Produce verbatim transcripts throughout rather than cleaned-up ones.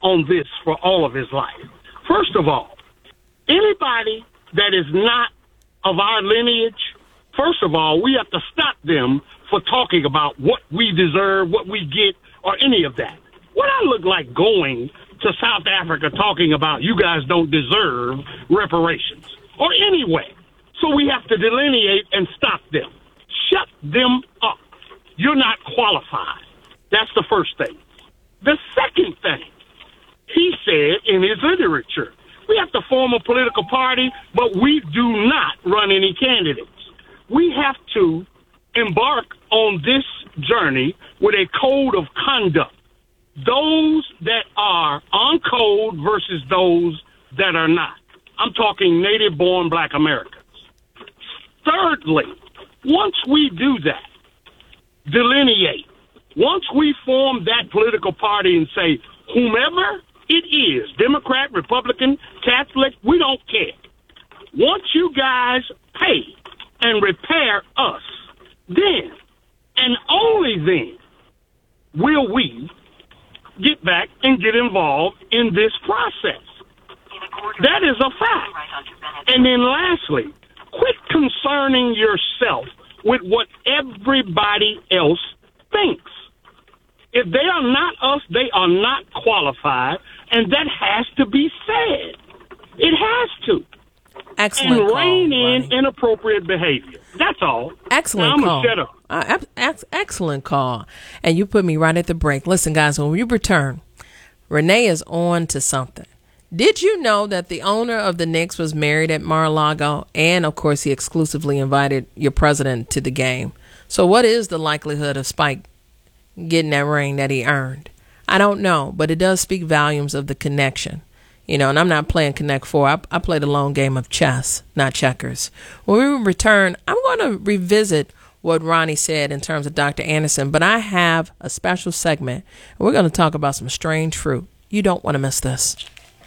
on this for all of his life. First of all, anybody that is not of our lineage, first of all, we have to stop them for talking about what we deserve, what we get, or any of that. What I look like going to South Africa talking about you guys don't deserve reparations, or anyway. So we have to delineate and stop them. Shut them up. You're not qualified. That's the first thing. The second thing, he said in his literature, we have to form a political party, but we do not run any candidates. We have to embark on this journey with a code of conduct. Those that are on code versus those that are not. I'm talking native-born black Americans. Thirdly, once we do that, delineate, once we form that political party and say, whomever it is, Democrat, Republican, Catholic, we don't care. Once you guys pay and repair us, then, and only then, will we get back and get involved in this process. That is a fact. And then lastly, quit concerning yourself with what everybody else thinks. If they are not us, they are not qualified, and that has to be said. It has to. Excellent and call, rein in Ronnie. inappropriate behavior. That's all. Excellent now, call. I'm gonna shut up. Uh, ex- excellent call. And you put me right at the break. Listen, guys, when we return, Renee is on to something. Did you know that the owner of the Knicks was married at Mar-a-Lago? And, of course, he exclusively invited your president to the game. So what is the likelihood of Spike getting that ring that he earned? I don't know, but it does speak volumes of the connection. You know, and I'm not playing Connect Four. I, I play the long game of chess, not checkers. When we return, I'm going to revisit what Ronnie said in terms of Doctor Anderson, but I have a special segment. And we're going to talk about some strange fruit. You don't want to miss this.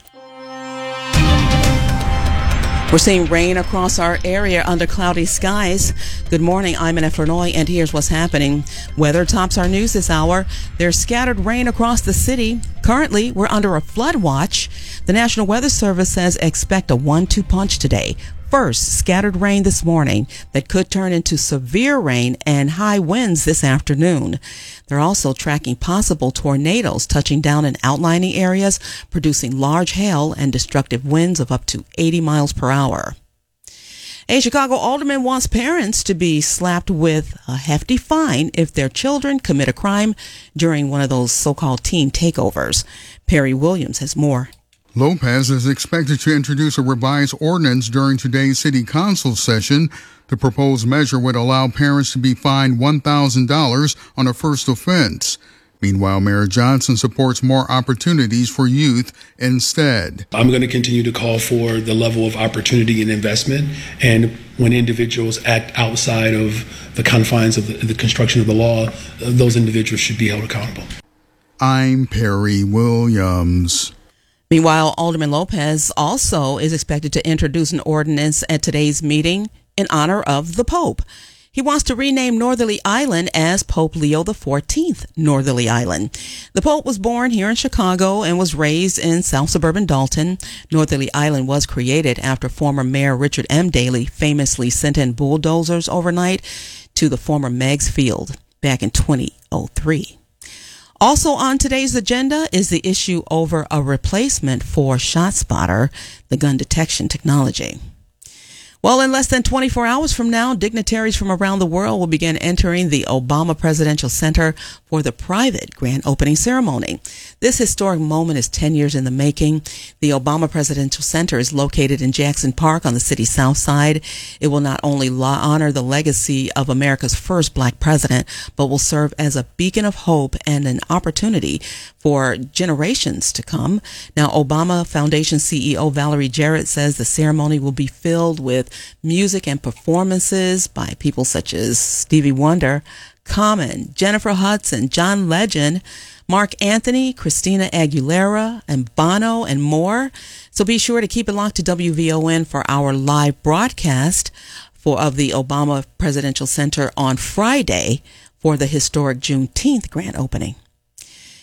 We're seeing rain across our area under cloudy skies. Good morning, I'm Annette Flournoy, and here's what's happening. Weather tops our news this hour. There's scattered rain across the city. Currently, we're under a flood watch. The National Weather Service says expect a one two punch today. First, scattered rain this morning that could turn into severe rain and high winds this afternoon. They're also tracking possible tornadoes touching down in outlying areas, producing large hail and destructive winds of up to eighty miles per hour. A Chicago alderman wants parents to be slapped with a hefty fine if their children commit a crime during one of those so-called teen takeovers. Perry Williams has more. Lopez is expected to introduce a revised ordinance during today's city council session. The proposed measure would allow parents to be fined one thousand dollars on a first offense. Meanwhile, Mayor Johnson supports more opportunities for youth instead. I'm going to continue to call for the level of opportunity and investment. And when individuals act outside of the confines of the, the construction of the law, those individuals should be held accountable. I'm Perry Williams. Meanwhile, Alderman Lopez also is expected to introduce an ordinance at today's meeting in honor of the Pope. He wants to rename Northerly Island as Pope Leo the fourteenth Northerly Island. The Pope was born here in Chicago and was raised in South Suburban Dalton. Northerly Island was created after former Mayor Richard M. Daley famously sent in bulldozers overnight to the former Meigs Field back in twenty oh three. Also on today's agenda is the issue over a replacement for ShotSpotter, the gun detection technology. Well, in less than twenty-four hours from now, dignitaries from around the world will begin entering the Obama Presidential Center for the private grand opening ceremony. This historic moment is ten years in the making. The Obama Presidential Center is located in Jackson Park on the city's south side. It will not only honor the legacy of America's first black president, but will serve as a beacon of hope and an opportunity for generations to come. Now, Obama Foundation C E O Valerie Jarrett says the ceremony will be filled with music and performances by people such as Stevie Wonder, Common, Jennifer Hudson, John Legend, Mark Anthony, Christina Aguilera, and Bono, and more. So be sure to keep it locked to W V O N for our live broadcast for of the Obama Presidential Center on Friday for the historic Juneteenth grand opening.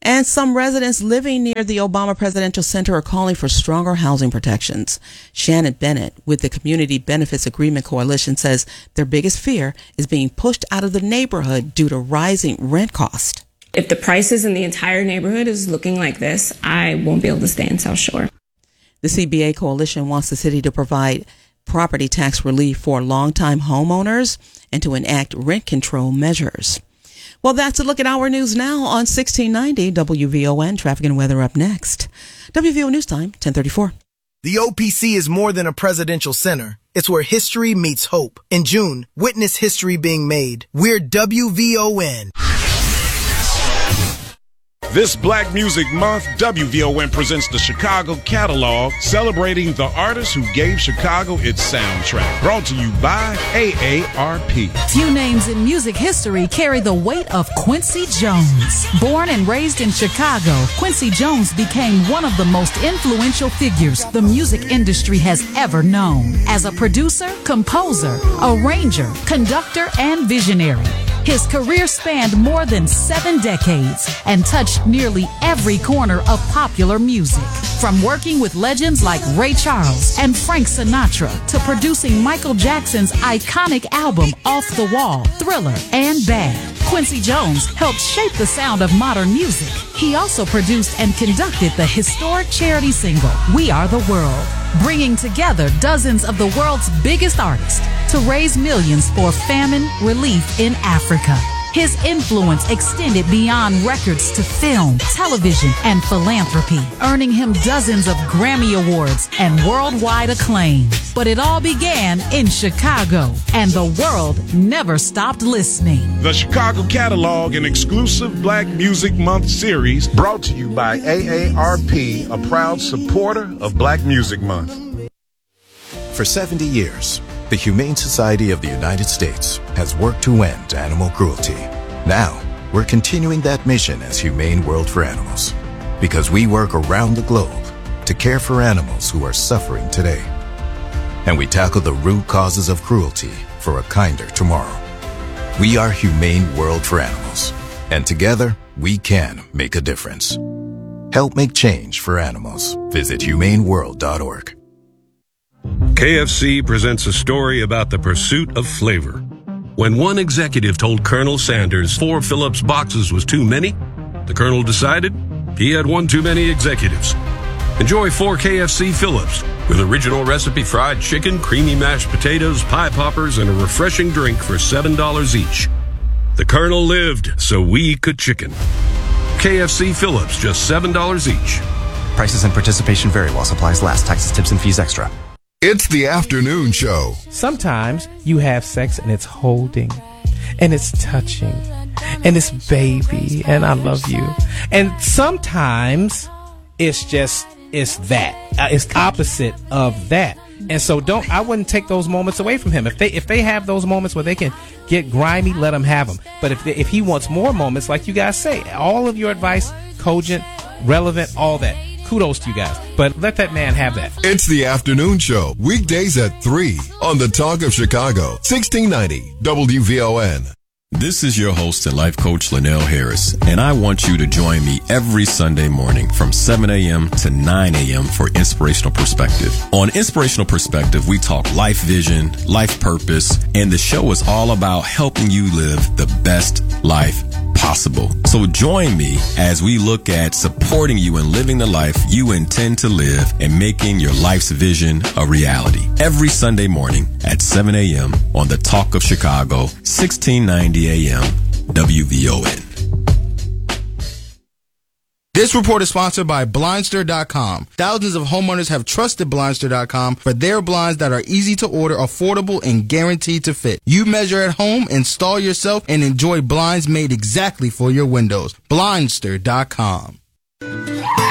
And some residents living near the Obama Presidential Center are calling for stronger housing protections. Shannon Bennett with the Community Benefits Agreement Coalition says their biggest fear is being pushed out of the neighborhood due to rising rent costs. If the prices in the entire neighborhood is looking like this, I won't be able to stay in South Shore. The C B A Coalition wants the city to provide property tax relief for longtime homeowners and to enact rent control measures. Well, that's a look at our news now on sixteen ninety W V O N. Traffic and weather up next. W V O News Time, ten thirty-four. The O P C is more than a presidential center. It's where history meets hope. In June, witness history being made. We're W V O N. This Black Music Month, W V O N presents the Chicago Catalog, celebrating the artists who gave Chicago its soundtrack. Brought to you by A A R P. Few names in music history carry the weight of Quincy Jones. Born and raised in Chicago, Quincy Jones became one of the most influential figures the music industry has ever known. As a producer, composer, arranger, conductor, and visionary, his career spanned more than seven decades and touched nearly every corner of popular music. From working with legends like Ray Charles and Frank Sinatra to producing Michael Jackson's iconic album Off the Wall, Thriller, and Bad, Quincy Jones helped shape the sound of modern music. He also produced and conducted the historic charity single, We Are the World, bringing together dozens of the world's biggest artists to raise millions for famine relief in Africa. His influence extended beyond records to film, television, and philanthropy, earning him dozens of Grammy Awards and worldwide acclaim. But it all began in Chicago, and the world never stopped listening. The Chicago Catalog, an exclusive Black Music Month series, brought to you by A A R P, a proud supporter of Black Music Month. For seventy years, the Humane Society of the United States has worked to end animal cruelty. Now, we're continuing that mission as Humane World for Animals, because we work around the globe to care for animals who are suffering today. And we tackle the root causes of cruelty for a kinder tomorrow. We are Humane World for Animals, and together we can make a difference. Help make change for animals. Visit humane world dot org. K F C presents a story about the pursuit of flavor. When one executive told Colonel Sanders four Phillips boxes was too many, the Colonel decided he had one too many executives. Enjoy four K F C Phillips with original recipe fried chicken, creamy mashed potatoes, pie poppers, and a refreshing drink for seven dollars each. The Colonel lived so we could chicken. K F C Phillips, just seven dollars each. Prices and participation vary while supplies last. Taxes, tips, and fees extra. It's the afternoon show. Sometimes you have sex and it's holding, and it's touching, and it's baby, and I love you. And sometimes it's just, it's that. Uh, it's opposite of that. And so don't, I wouldn't take those moments away from him. If they, if they have those moments where they can get grimy, let them have them. But if they, if he wants more moments, like you guys say, all of your advice, cogent, relevant, all that. Kudos to you guys, but let that man have that. It's the afternoon show, weekdays at three on the Talk of Chicago, sixteen ninety W V O N. This is your host and life coach, Linnell Harris, and I want you to join me every Sunday morning from seven a.m. to nine a.m. for Inspirational Perspective. On Inspirational Perspective, we talk life vision, life purpose, and the show is all about helping you live the best life possible. So join me as we look at supporting you in living the life you intend to live and making your life's vision a reality. Every Sunday morning at seven a.m. on the Talk of Chicago, sixteen ninety a.m. W V O N. This report is sponsored by Blindster dot com. Thousands of homeowners have trusted Blindster dot com for their blinds that are easy to order, affordable, and guaranteed to fit. You measure at home, install yourself, and enjoy blinds made exactly for your windows. Blindster dot com. W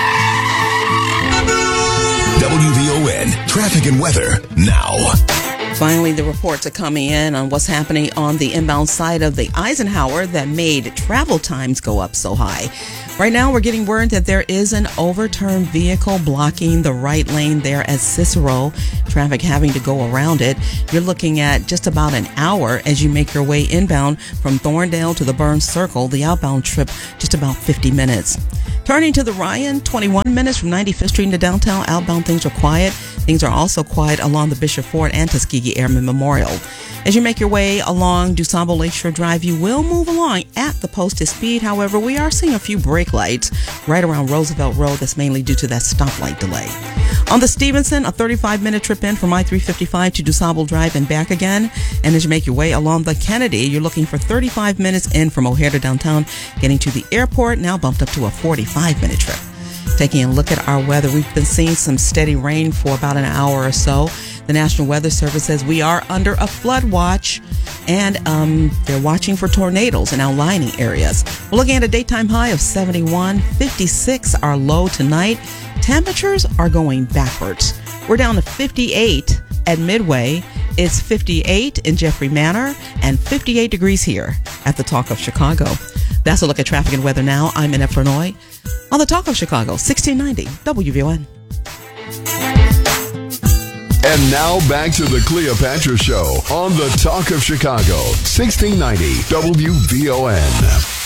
V O N Traffic and Weather now. Finally, the reports are coming in on what's happening on the inbound side of the Eisenhower that made travel times go up so high. Right now, we're getting word that there is an overturned vehicle blocking the right lane there at Cicero. Traffic having to go around it. You're looking at just about an hour as you make your way inbound from Thorndale to the Burns Circle. The outbound trip, just about fifty minutes. Turning to the Ryan, twenty-one minutes from ninety-fifth Street into downtown. Outbound, things are quiet. Things are also quiet along the Bishop Ford and Tuskegee Airmen Memorial. As you make your way along DuSable Lakeshore Drive, you will move along at the posted speed. However, we are seeing a few brake lights right around Roosevelt Road. That's mainly due to that stoplight delay. On the Stevenson, a thirty-five minute trip in from I three fifty-five to DuSable Drive and back again. And as you make your way along the Kennedy, you're looking for thirty-five minutes in from O'Hare to downtown, getting to the airport, now bumped up to a forty-five minute trip. Taking a look at our weather, we've been seeing some steady rain for about an hour or so. The National Weather Service says we are under a flood watch, and um, they're watching for tornadoes in outlying areas. We're looking at a daytime high of seventy-one, fifty-six our low tonight. Temperatures are going backwards. We're down to fifty-eight at Midway. It's fifty-eight in Jeffrey Manor and fifty-eight degrees here at the Talk of Chicago. That's a look at traffic and weather now. I'm Annette Flournoy on the Talk of Chicago, sixteen ninety W V O N. And now back to the Cleopatra Show on the Talk of Chicago, sixteen ninety W V O N.